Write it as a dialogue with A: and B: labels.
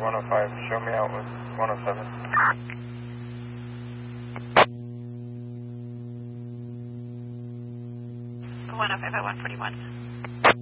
A: 105, show me out with 107.
B: 105 at 141.